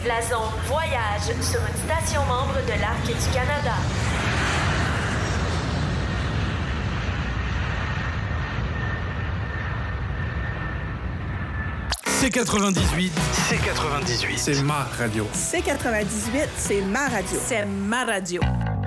La zone voyage sur une station membre de l'Arc du Canada. C98. C98. C'est ma radio. C98, c'est ma radio. C'est ma radio.